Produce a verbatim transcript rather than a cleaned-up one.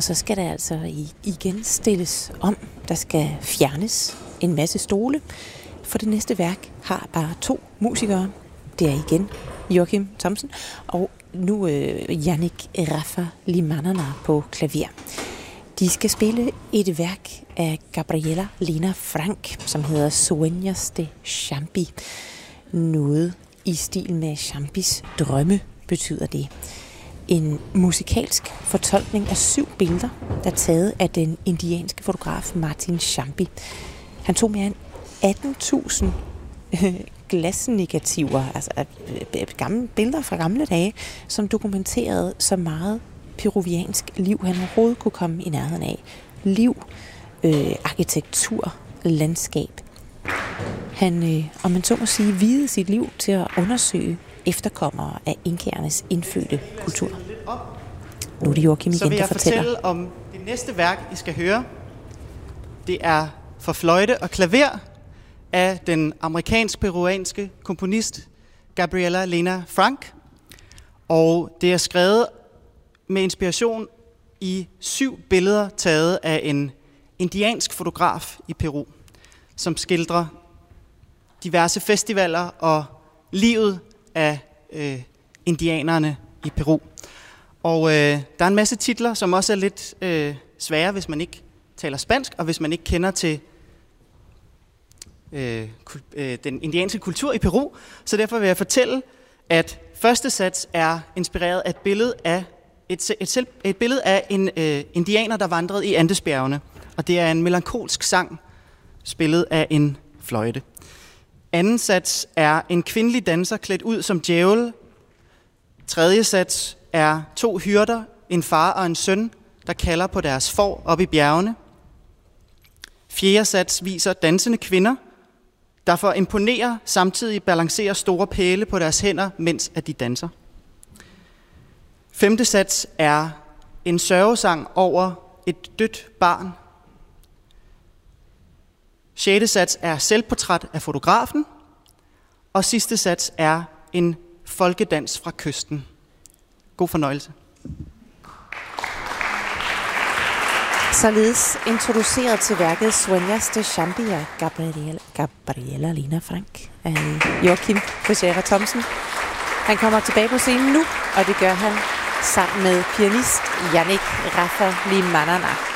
Og så skal der altså igen stilles om. Der skal fjernes en masse stole. For det næste værk har bare to musikere. Det er igen Joachim Thomsen og nu øh, Yannick Rafa-Limanana på klaver. De skal spille et værk af Gabriela Lena Frank, som hedder Sueños de Champi. Noget i stil med Champis drømme betyder det. En musikalsk fortolkning af syv billeder, der er taget af den indianske fotograf Martin Champi. Han tog mere end atten tusind glasnegativer, altså gamle billeder fra gamle dage, som dokumenterede så meget peruviansk liv, han overhovedet kunne komme i nærheden af. Liv, øh, arkitektur, landskab. Han, øh, om man så må sige, videde sit liv til at undersøge efterkommere af inkaernes indfødte kultur. Nu er det Joachim igen, der fortæller. Så vil jeg fortælle om det næste værk, I skal høre. Det er for fløjte og klaver af den amerikansk-peruanske komponist Gabriela Lena Frank. Og det er skrevet med inspiration i syv billeder taget af en indiansk fotograf i Peru, som skildrer diverse festivaler og livet af øh, indianerne i Peru. Og øh, der er en masse titler, som også er lidt øh, svære, hvis man ikke taler spansk, og hvis man ikke kender til øh, øh, den indianske kultur i Peru. Så derfor vil jeg fortælle, at første sats er inspireret af et billede af et, et, et, et billede af en øh, indianer, der vandrede i Andesbjergene. Og det er en melankolsk sang, spillet af en fløjte. Anden sats er en kvindelig danser klædt ud som djævel. Tredje sats er to hyrder, en far og en søn, der kalder på deres får op i bjergene. Fjerde sats viser dansende kvinder, der for at imponere samtidig balancerer store pæle på deres hænder, mens at de danser. Femte sats er en sørgesang over et dødt barn. Sjette sats er selvportræt af fotografen. Og sidste sats er en folkedans fra kysten. God fornøjelse. Således introduceret til værket Sueños de Champi af Gabriela, Gabriela Lena Frank af Joachim Thomsen. Han kommer tilbage på scenen nu, og det gør han sammen med pianist Yannick Rafa-Limanana.